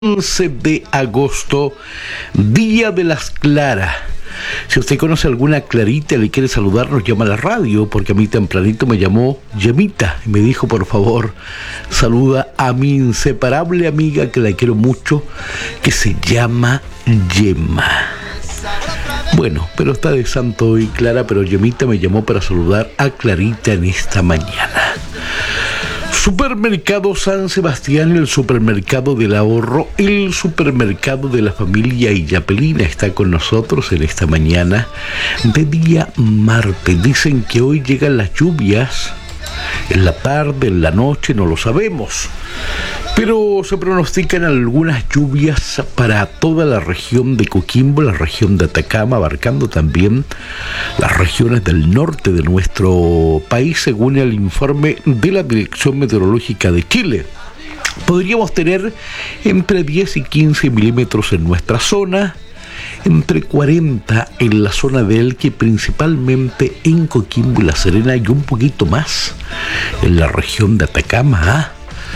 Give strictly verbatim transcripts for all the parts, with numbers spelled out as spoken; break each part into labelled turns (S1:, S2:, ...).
S1: once de agosto, Día de las Claras. Si usted conoce alguna Clarita y le quiere saludar, nos llama a la radio, porque a mí tempranito me llamó Yemita y me dijo, por favor, saluda a mi inseparable amiga que la quiero mucho, que se llama Yema. Bueno, pero está de santo hoy Clara, pero Yemita me llamó para saludar a Clarita en esta mañana. Supermercado San Sebastián, el supermercado del ahorro, el supermercado de la familia Illapelina está con nosotros en esta mañana de día martes. Dicen que hoy llegan las lluvias, en la tarde, en la noche, no lo sabemos, pero se pronostican algunas lluvias para toda la región de Coquimbo, la región de Atacama, abarcando también las regiones del norte de nuestro país, según el informe de la Dirección Meteorológica de Chile. Podríamos tener entre diez y quince milímetros en nuestra zona, entre cuarenta en la zona de Elqui, principalmente en Coquimbo y La Serena, y un poquito más en la región de Atacama.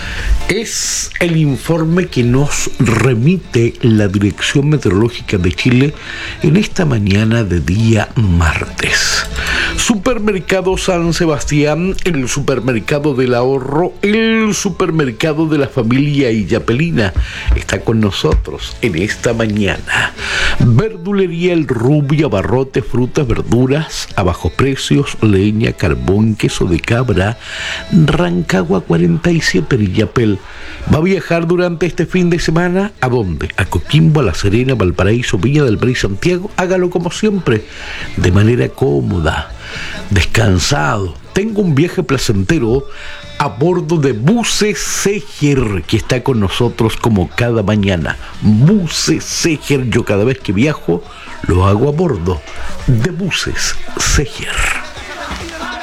S1: Es el informe que nos remite la Dirección Meteorológica de Chile en esta mañana de día martes. Supermercado San Sebastián, el supermercado del ahorro, el supermercado de la familia Illapelina está con nosotros en esta mañana. Verdulería El Rubio, abarrotes, frutas, verduras a bajos precios, leña, carbón, queso de cabra, Rancagua cuarenta y siete, Illapel. ¿Va a viajar durante este fin de semana? ¿A dónde? ¿A Coquimbo, a La Serena, Valparaíso, Viña del Mar y Santiago? Hágalo como siempre, de manera cómoda, descansado. Tengo un viaje placentero a bordo de Buses Seger, que está con nosotros como cada mañana. Buses Seger, yo cada vez que viajo lo hago a bordo de Buses Seger.